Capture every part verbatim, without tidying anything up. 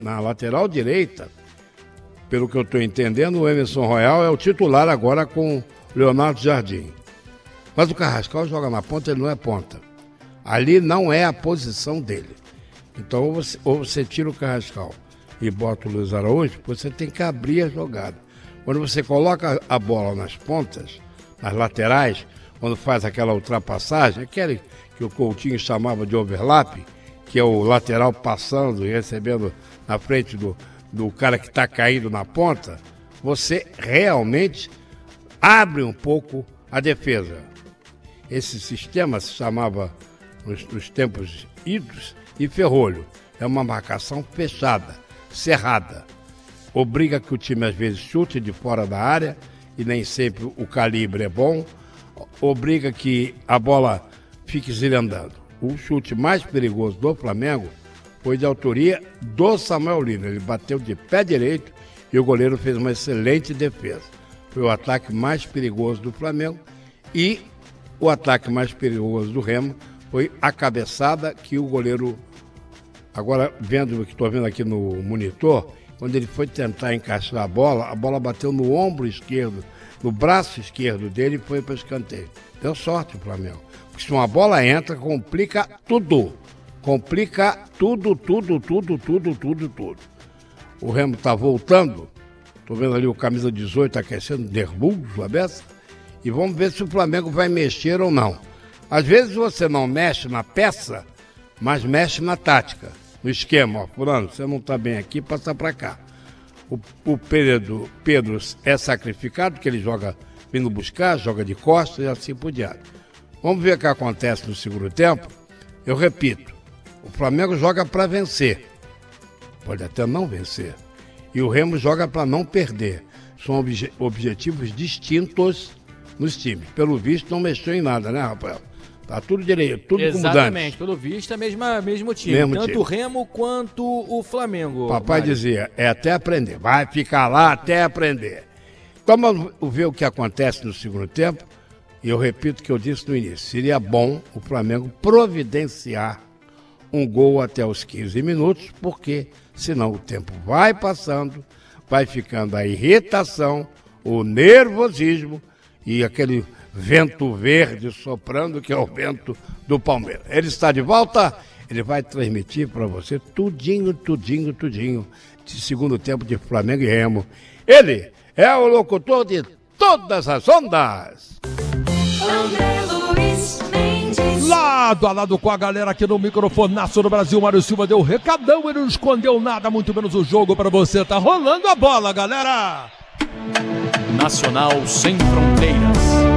Na lateral direita, pelo que eu estou entendendo, o Emerson Royal é o titular agora com o Leonardo Jardim. Mas o Carrascal joga na ponta, ele não é ponta. Ali não é a posição dele. Então, ou você, ou você tira o Carrascal e bota o Luiz Araújo, você tem que abrir a jogada. Quando você coloca a bola nas pontas, nas laterais, quando faz aquela ultrapassagem, aquele que o Coutinho chamava de overlap, que é o lateral passando e recebendo na frente do, do cara que está caído na ponta, você realmente abre um pouco a defesa. Esse sistema se chamava, nos, nos tempos idos, de ferrolho. É uma marcação fechada, cerrada. Obriga que o time às vezes chute de fora da área, e nem sempre o calibre é bom. Obriga que a bola fique zirandando. O chute mais perigoso do Flamengo foi de autoria do Samuel Lino. Ele bateu de pé direito e o goleiro fez uma excelente defesa. Foi o ataque mais perigoso do Flamengo, e o ataque mais perigoso do Remo foi a cabeçada que o goleiro, agora vendo o que estou vendo aqui no monitor, quando ele foi tentar encaixar a bola, a bola bateu no ombro esquerdo, no braço esquerdo dele, e foi para o escanteio. Deu sorte o Flamengo. Porque se uma bola entra, complica tudo. Complica tudo, tudo, tudo, tudo, tudo, tudo. O Remo está voltando. Estou vendo ali o camisa dezoito aquecendo, nervoso, a beça. E vamos ver se o Flamengo vai mexer ou não. Às vezes você não mexe na peça, mas mexe na tática, no esquema. Ó, fulano, você não está bem aqui, passa para cá. O, o Pedro, Pedro é sacrificado, porque ele joga vindo buscar, joga de costas e assim por diante. Vamos ver o que acontece no segundo tempo. Eu repito, o Flamengo joga para vencer. Pode até não vencer. E o Remo joga para não perder. São obje- objetivos distintos nos times. Pelo visto, não mexeu em nada, né, Rafael? Tá tudo direito, tudo como dantes. Exatamente, pelo visto é mesmo, mesmo time. Mesmo Tanto time. o Remo quanto o Flamengo. Papai Mário. dizia, é até aprender. Vai ficar lá até aprender. Então, vamos ver o que acontece no segundo tempo. E eu repito o que eu disse no início. Seria bom o Flamengo providenciar um gol até os quinze minutos, porque senão o tempo vai passando, vai ficando a irritação, o nervosismo e aquele vento verde soprando, que é o vento do Palmeiras. Ele está de volta, ele vai transmitir para você tudinho, tudinho, tudinho de segundo tempo de Flamengo e Remo. Ele é o locutor de todas as ondas. André Luiz Mendes. Lado a lado com a galera aqui no microfonaço do Brasil, Mário Silva deu recadão, ele não escondeu nada, muito menos o jogo para você. Tá rolando a bola, galera! Nacional sem fronteiras.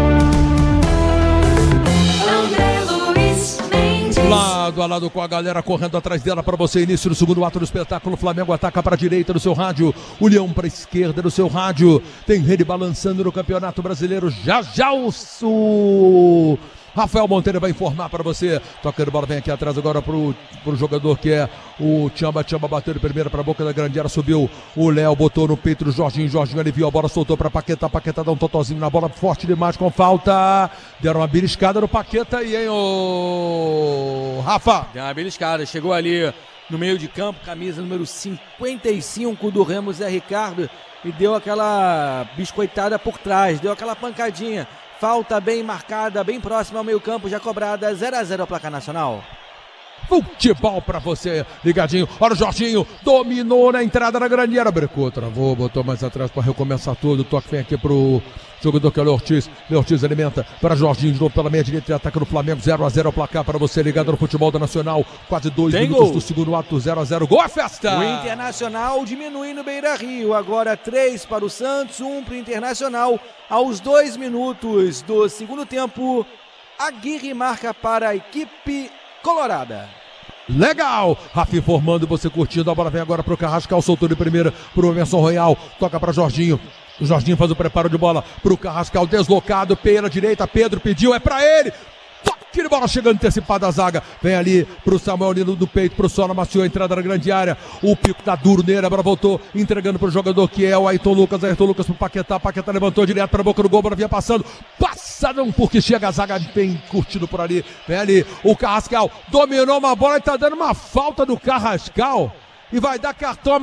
André Luiz Mendes. Lado a lado com a galera correndo atrás dela para você. Início do segundo ato do espetáculo. Flamengo ataca para a direita do seu rádio. O Leão para a esquerda do seu rádio. Tem rede balançando no Campeonato Brasileiro. Já já o... o... Rafael Monteiro vai informar para você. Tocando bola, vem aqui atrás agora pro, pro jogador que é o Tchamba. Tchamba bateu de primeira para a boca da grande área. Subiu o Léo, botou no peito do Jorginho. Jorginho aliviou a bola, soltou para Paquetá. Paquetá dá um totozinho na bola, forte demais com falta. Deram uma beliscada no Paquetá aí, hein, ô Rafa? Deu uma beliscada, chegou ali no meio de campo, camisa número cinquenta e cinco do Remo, Zé Ricardo, e deu aquela biscoitada por trás, deu aquela pancadinha. Falta bem marcada, bem próxima ao meio campo, já cobrada, zero a zero a placar nacional. Futebol pra você, ligadinho. Olha o Jorginho, dominou na entrada da grande área, brecou, travou, botou mais atrás para recomeçar tudo. O toque vem aqui pro jogador que é o Léo Ortiz. Léo Ortiz alimenta para Jorginho, de novo pela meia direita, e ataca no Flamengo. zero a zero ao placar para você, ligado no futebol da Nacional. Quase dois Tem minutos gol. do segundo ato, zero a zero. Gol a festa! O Internacional diminui no Beira-Rio, agora três para o Santos, um para o Internacional. Aos dois minutos do segundo tempo, Aguirre marca para a equipe colorada. Legal! Rafi formando, você curtindo. A bola vem agora pro Carrascal, soltou de primeira pro Emerson Royal. Toca para Jorginho. O Jorginho faz o preparo de bola pro Carrascal, deslocado pela direita. Pedro pediu, é pra ele. Toque de bola chegando antecipada a zaga. Vem ali pro Samuel Lino do peito, pro Sola Maciou, a entrada na grande área. O pico tá duro nele, a bola voltou, entregando pro jogador que é o Ayrton Lucas. Ayrton Lucas pro Paquetá. Paquetá levantou direto pra boca do gol, a bola vinha passando. Passa não, porque chega a zaga bem curtindo por ali. Vem ali o Carrascal, dominou uma bola e tá dando uma falta do Carrascal. e vai dar cartão